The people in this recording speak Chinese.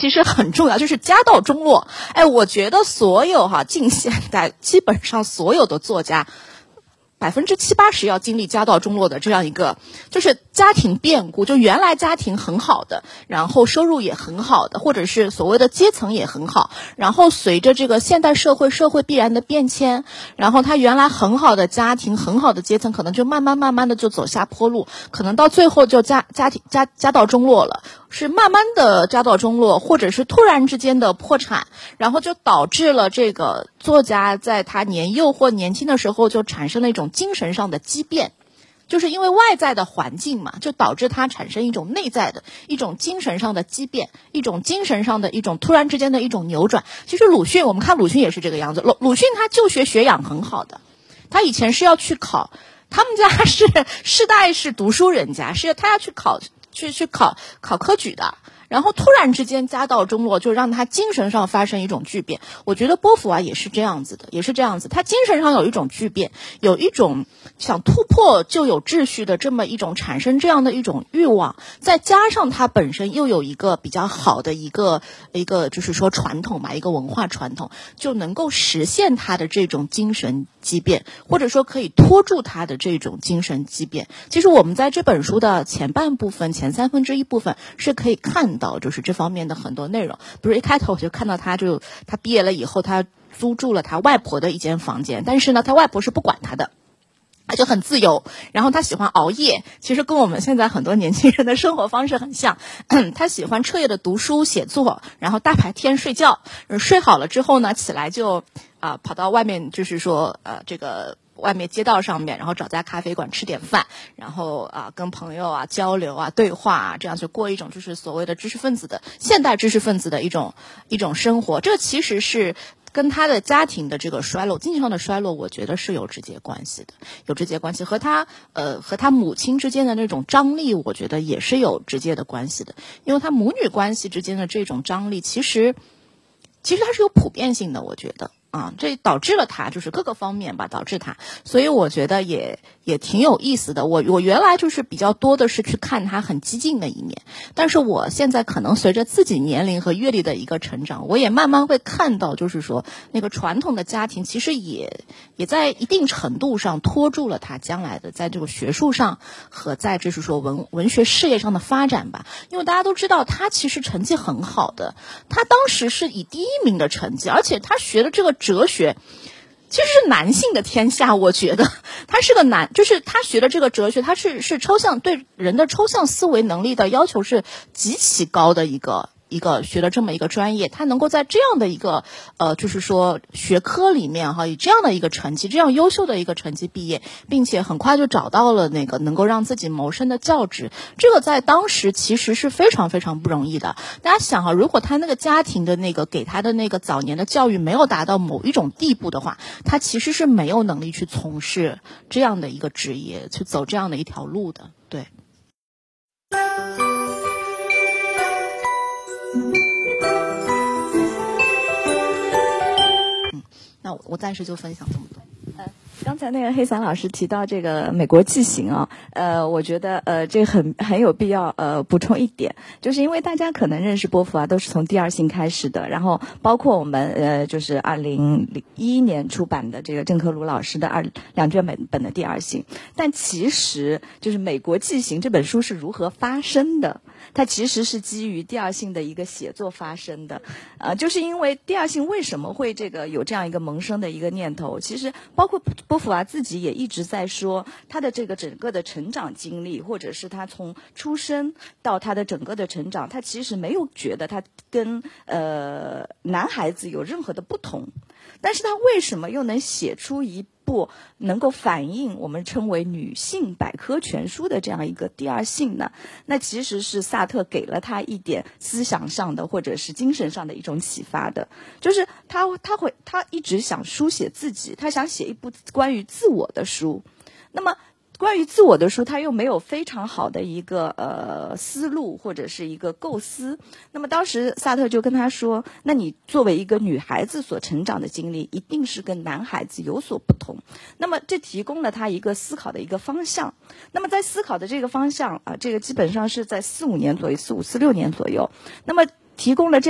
其实很重要，就是家道中落。我觉得所有近现代基本上所有的作家70%-80%要经历家道中落的这样一个，就是家庭变故，就原来家庭很好的，然后收入也很好的，或者是所谓的阶层也很好，然后随着这个现代社会必然的变迁，然后他原来很好的家庭很好的阶层可能就慢慢的就走下坡路，可能到最后就家道中落了，是慢慢的家道中落，或者是突然之间的破产，然后就导致了这个作家在他年幼或年轻的时候就产生了一种精神上的畸变，就是因为外在的环境嘛，就导致他产生一种内在的一种精神上的畸变，一种精神上的一种突然之间的一种扭转。其实鲁迅，我们看鲁迅也是这个样子。鲁迅他就学养很好的，他以前是要去考，他们家是世代是读书人家，是他要去考科举的，然后突然之间家道中落，就让他精神上发生一种巨变。我觉得波伏娃也是这样子的，他精神上有一种巨变，有一种想突破旧有秩序的这么一种产生这样的一种欲望，再加上他本身又有一个比较好的一个就是说传统嘛，一个文化传统，就能够实现他的这种精神畸变，或者说可以拖住他的这种精神畸变。其实我们在这本书的前半部分，前1/3部分是可以看到就是这方面的很多内容。比如一开头我就看到他毕业了以后，他租住了他外婆的一间房间，但是呢他外婆是不管他的，他就很自由，然后他喜欢熬夜，其实跟我们现在很多年轻人的生活方式很像。他喜欢彻夜的读书写作，然后大白天睡觉，睡好了之后呢起来就跑到外面，就是说这个外面街道上面，然后找家咖啡馆吃点饭，然后跟朋友交流对话这样就过一种就是所谓的现代知识分子的一种生活。这其实是跟他的家庭的这个衰落，经济上的衰落，我觉得是有直接关系的，和他母亲之间的那种张力，我觉得也是有直接的关系的。因为他母女关系之间的这种张力，其实它是有普遍性的，我觉得这导致了他就是各个方面吧，导致他，所以我觉得也挺有意思的。我原来就是比较多的是去看他很激进的一面，但是我现在可能随着自己年龄和阅历的一个成长，我也慢慢会看到，就是说那个传统的家庭其实也在一定程度上拖住了他将来的在这个学术上和在就是说文学事业上的发展吧。因为大家都知道他其实成绩很好的，他当时是以第1名的成绩，而且他学的这个哲学其实是男性的天下。我觉得他是个就是他学的这个哲学，他是抽象，对人的抽象思维能力的要求是极其高的一个学的这么一个专业，他能够在这样的一个就是说学科里面以这样的一个成绩，这样优秀的一个成绩毕业，并且很快就找到了那个能够让自己谋生的教职，这个在当时其实是非常非常不容易的。大家想如果他那个家庭的那个给他的那个早年的教育没有达到某一种地步的话，他其实是没有能力去从事这样的一个职业，去走这样的一条路的。对。那我暂时就分享这么多。 刚才那个黑伞老师提到这个美国纪行我觉得这很有必要补充一点，就是因为大家可能认识波伏娃都是从第2性开始的，然后包括我们就是2011年出版的这个郑克鲁老师的2卷本的第2性，但其实就是美国纪行这本书是如何发生的，它其实是基于第2性的一个写作发生的。就是因为第2性为什么会有这样一个萌生的一个念头，其实包括波伏娃自己也一直在说他的这个整个的成长经历，或者是他从出生到他的整个的成长，他其实没有觉得他跟男孩子有任何的不同，但是他为什么又能写出一部能够反映我们称为女性百科全书的这样一个第2性呢？那其实是萨特给了他一点思想上的或者是精神上的一种启发的，就是他一直想书写自己，他想写一部关于自我的书。那么关于自我的书，他又没有非常好的一个思路或者是一个构思。那么当时萨特就跟他说，那你作为一个女孩子所成长的经历一定是跟男孩子有所不同，那么这提供了他一个思考的一个方向。那么在思考的这个方向这个基本上是在45年左右，45、46年左右，那么提供了这